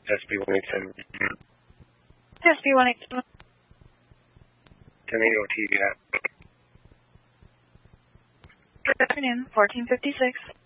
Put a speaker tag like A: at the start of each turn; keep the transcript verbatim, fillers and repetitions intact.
A: S B one eight seven.
B: S B one eight seven.
A: ten eighty O T, yeah.
B: Good afternoon, fourteen fifty-six.